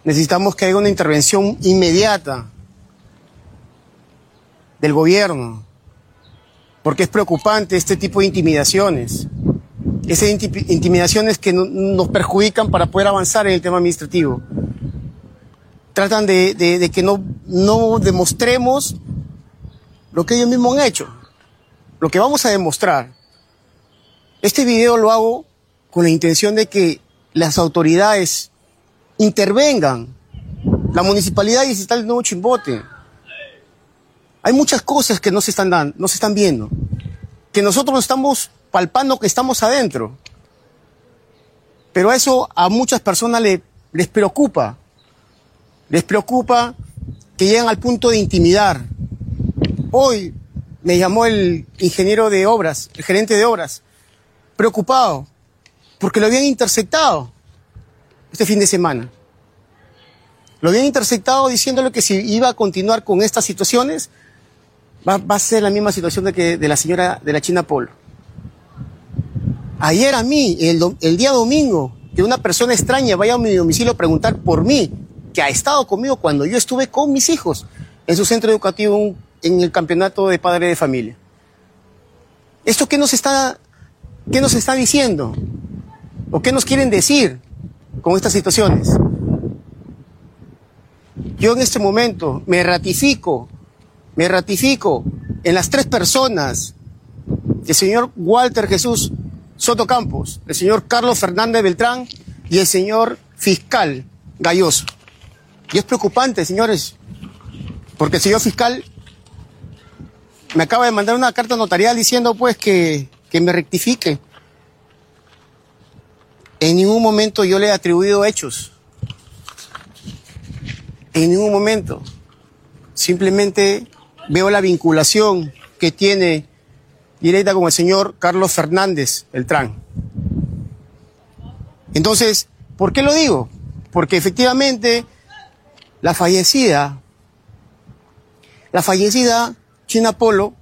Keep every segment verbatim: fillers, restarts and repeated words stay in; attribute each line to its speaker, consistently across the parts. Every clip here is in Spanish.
Speaker 1: Necesitamos que haya una intervención inmediata del gobierno, porque es preocupante este tipo de intimidaciones. Esas intimidaciones que no, nos perjudican para poder avanzar en el tema administrativo. Tratan de, de, de que no, no demostremos lo que ellos mismos han hecho, lo que vamos a demostrar. Este video lo hago con la intención de que las autoridades intervengan, la Municipalidad Distrital de Nuevo Chimbote. Hay muchas cosas que no se están dando, no se están viendo, que nosotros estamos palpando que estamos adentro. Pero a eso a muchas personas le, les preocupa. Les preocupa que lleguen al punto de intimidar. Hoy me llamó el ingeniero de obras, el gerente de obras, preocupado, porque lo habían interceptado este fin de semana. Lo habían interceptado diciéndole que si iba a continuar con estas situaciones, va, va a ser la misma situación de, que, de la señora de la China Polo. Ayer a mí, el, el día domingo, que una persona extraña vaya a mi domicilio a preguntar por mí, que ha estado conmigo cuando yo estuve con mis hijos en su centro educativo en el campeonato de padre de familia. ¿Esto qué nos está, qué nos está diciendo? ¿O qué nos quieren decir con estas situaciones? Yo en este momento me ratifico, me ratifico en las tres personas, el señor Walter Jesús Soto Campos, el señor Carlos Fernández Beltrán y el señor fiscal Galloso. Y es preocupante, señores, porque el señor fiscal me acaba de mandar una carta notarial diciendo pues que, que me rectifique. En ningún momento yo le he atribuido hechos. En ningún momento. Simplemente veo la vinculación que tiene directa con el señor Carlos Fernández Beltrán. Entonces, ¿por qué lo digo? Porque efectivamente la fallecida, la fallecida China Polo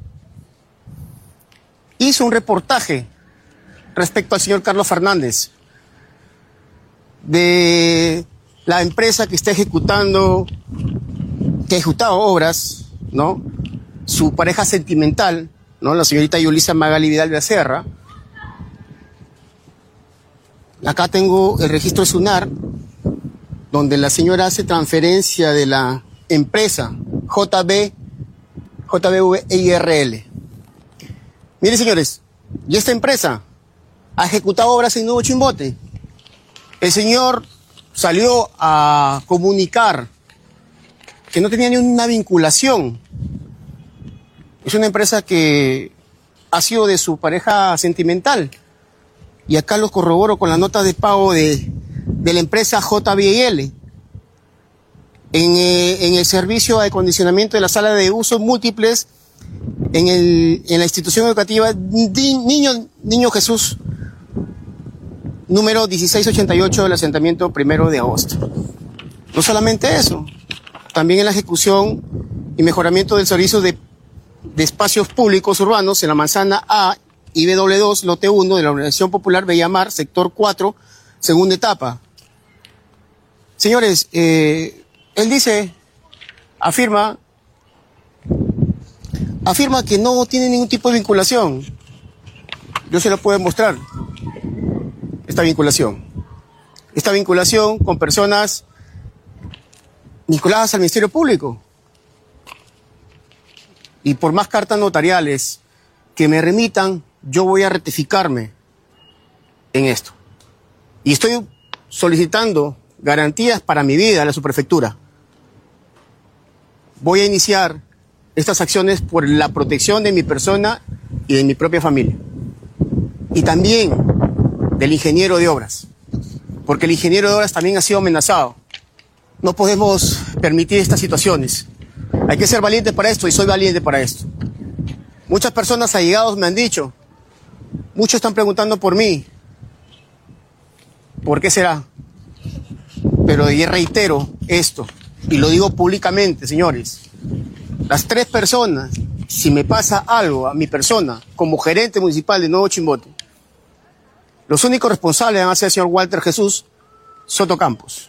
Speaker 1: hizo un reportaje respecto al señor Carlos Fernández de la empresa que está ejecutando, que ha ejecutado obras, ¿no? Su pareja sentimental, ¿no? La señorita Yulisa Magali Vidal Becerra. Acá tengo el registro de SUNAR, donde la señora hace transferencia de la empresa J B, J B V I R L. Miren, señores, y esta empresa ha ejecutado obras en Nuevo Chimbote. El señor salió a comunicar que no tenía ni una vinculación. Es una empresa que ha sido de su pareja sentimental. Y acá lo corroboro con la nota de pago de, de la empresa J B I L. En, eh, en el servicio de acondicionamiento de la sala de usos múltiples en, el, en la institución educativa Di, Niño, Niño Jesús, número dieciséis ochenta y ocho del asentamiento primero de agosto. No solamente eso, también en la ejecución y mejoramiento del servicio de, de espacios públicos urbanos en la manzana A y B W dos, lote uno de la Organización Popular Bellamar, sector cuatro, segunda etapa. Señores, eh, él dice, afirma, afirma que no tiene ningún tipo de vinculación. Yo se lo puedo mostrar, esta vinculación. Esta vinculación con personas vinculadas al Ministerio Público. Y por más cartas notariales que me remitan, yo voy a rectificarme en esto. Y estoy solicitando garantías para mi vida a la subprefectura. Voy a iniciar estas acciones por la protección de mi persona y de mi propia familia. Y también del ingeniero de obras, porque el ingeniero de obras también ha sido amenazado. No podemos permitir estas situaciones. Hay que ser valientes para esto y soy valiente para esto. Muchas personas allegados me han dicho, muchos están preguntando por mí. ¿Por qué será? Pero yo reitero esto, y lo digo públicamente, señores. Las tres personas, si me pasa algo a mi persona, como gerente municipal de Nuevo Chimbote, los únicos responsables van a ser el señor Walter Jesús Soto Campos.